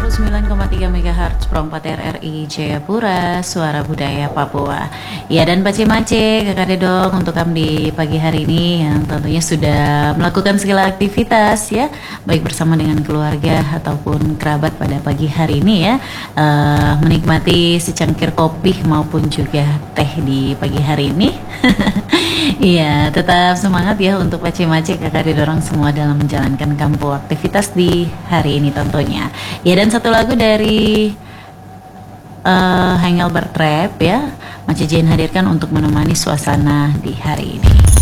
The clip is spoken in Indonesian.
99,3 MHz Pro 4 RRI Jayapura, Suara Budaya Papua. Ya, dan Pace-Mace, Kakak Dedong untuk kamu di pagi hari ini yang tentunya sudah melakukan segala aktivitas ya, baik bersama dengan keluarga ataupun kerabat pada pagi hari ini ya, menikmati secangkir kopi maupun juga teh di pagi hari ini. Iya, tetap semangat ya untuk Pace-Mace, Kakak didorong semua dalam menjalankan kampu aktivitas di hari ini tentunya. Ya, dan satu lagu dari Hangelbert Rap ya, Mace Jane hadirkan untuk menemani suasana di hari ini.